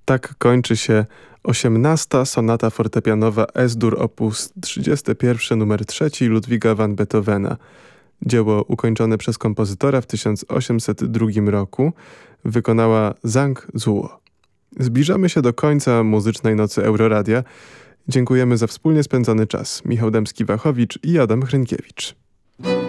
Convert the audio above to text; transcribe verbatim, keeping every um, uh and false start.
Tak kończy się osiemnasta sonata fortepianowa Es-dur op. trzydziesty pierwszy numer trzeci Ludwiga van Beethovena. Dzieło ukończone przez kompozytora w tysiąc osiemset drugim roku wykonała Zhang Zuo. Zbliżamy się do końca muzycznej nocy Euroradia. Dziękujemy za wspólnie spędzony czas. Michał Dębski-Wachowicz i Adam Hrynkiewicz.